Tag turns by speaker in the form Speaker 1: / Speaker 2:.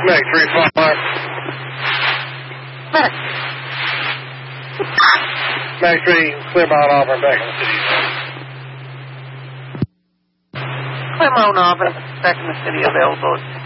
Speaker 1: Meg 3-5. Mag 3, clear Mount Auburn, back in the city.
Speaker 2: Clear Mount Auburn, back in the city, available.